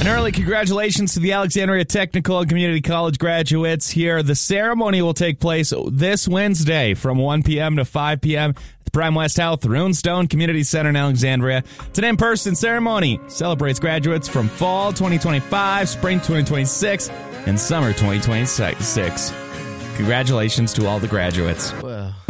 An early congratulations to the Alexandria Technical and Community College graduates here. The ceremony will take place this Wednesday from 1 p.m. to 5 p.m. at the Prime West Health Runestone Community Center in Alexandria. It's an in-person ceremony. Celebrates graduates from fall 2025, spring 2026, and summer 2026. Congratulations to all the graduates. Well.